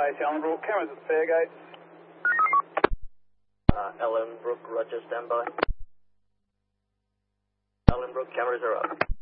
base, Ellenbrook. Cameras at Fairgate. Ellenbrook, roger, standby. Ellenbrook, cameras are up.